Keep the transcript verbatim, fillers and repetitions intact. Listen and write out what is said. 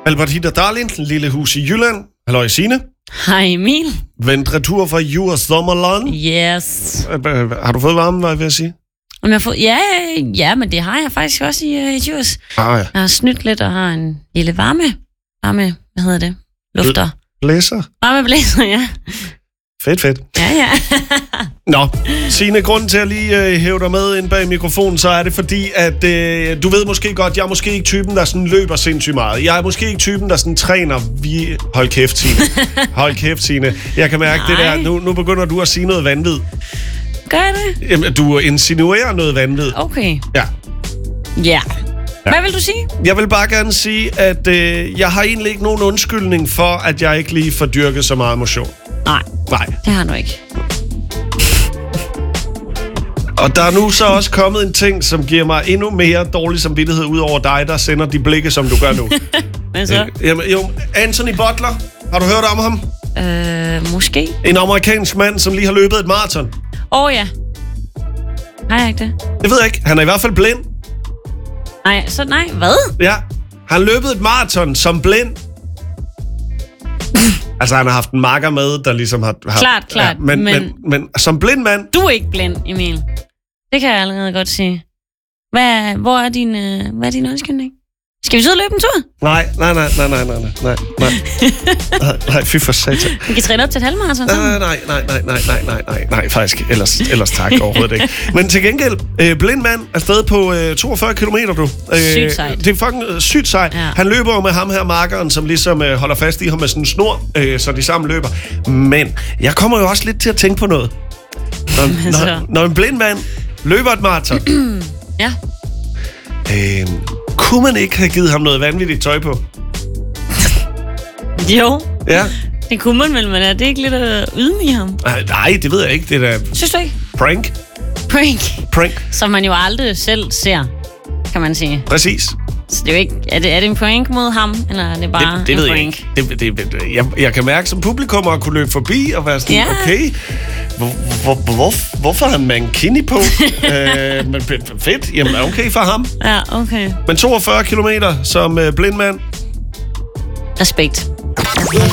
Albertina Darling, Lille Hus i Jylland. Halløj, Signe. Hej Emil. Vendt retur fra Jura Sommerland. Yes. Har du fået varme, hvad jeg vil sige? Om jeg har fået, ja, ja, men det har jeg faktisk også i, uh, i Djurs. Ah, ja. Jeg har snydt lidt og har en lille varme, varme, hvad hedder det? Lufter. Blæser. Varme blæser, ja. Fedt, fedt. Ja, ja. Nå, Signe, grunden til at lige øh, hæve dig med ind bag mikrofonen, så er det fordi, at øh, du ved måske godt, jeg er måske ikke typen, der sådan løber sindssygt meget. Jeg er måske ikke typen, der sådan træner. Vi... Hold kæft, Signe. Hold kæft, Signe. Jeg kan mærke Nej. det der. Nu, nu begynder du at sige noget vanvid. Gør jeg det? Jamen, du insinuerer noget vanvid. Okay. Ja. Ja. Hvad vil du sige? Jeg vil bare gerne sige, at øh, jeg har egentlig ikke nogen undskyldning for, at jeg ikke lige får dyrket så meget motion. Nej. Nej. Det har du ikke. Og der er nu så også kommet en ting, som giver mig endnu mere dårlig samvittighed ud over dig, der sender de blikke, som du gør nu. Hvad så? Øh, jamen, jo, Anthony Butler. Har du hørt om ham? Øh, måske. En amerikansk mand, som lige har løbet et maraton. Åh oh, ja. Har jeg ikke det? Det ved jeg ikke. Han er i hvert fald blind. Nej, så nej. Hvad? Ja. Han løbet et maraton som blind. Altså, han har haft en makker med, der ligesom har... har klart, klart. Ja, men, men, men, men som blind mand... Du er ikke blind, Emil. Det kan jeg allerede godt sige. Hvad, hvor er din, øh, hvad er din undskyldning? Skal vi så løbe en tur? Nej, nej, nej, nej, nej, nej, nej, nej, nej, nej, fy for satan. Vi kan træne op til et halvmarathon Nej, nej, nej, nej, nej, nej, nej, nej, nej, faktisk. Ellers, ellers tak overhovedet ikke. Men til gengæld, øh, blind mand er stadig på øh, toogfyrre kilometer, du. Øh, sygt sejt. Det er fucking øh, sygt sejt. Ja. Han løber jo med ham her, markeren, som ligesom øh, holder fast i ham med sådan en snor, øh, så de sammen løber. Men jeg kommer jo også lidt til at tænke på noget. Når, når, når en blind mand løber et maraton. Ja. Øh, kunne man ikke have givet ham noget vanvittigt tøj på? Jo. Ja. Det kunne man vel, men er det ikke lidt at ydmyge ham? Nej, det ved jeg ikke. Det er da... Synes du ikke? Prank. Prank. Prank. Som man jo aldrig selv ser, kan man sige. Præcis. Så det er jo ikke... Er det, er det en prank mod ham, eller er det bare det, det en ved prank? Jeg ikke. Det, det, jeg, jeg kan mærke som publikum at kunne løbe forbi og være sådan, ja. okay, hvor, hvor, hvor, hvorfor har han mankini på? øh, men fedt, jamen okay for ham. Ja, okay. Men toogfyrre kilometer som øh, blind mand. Respekt.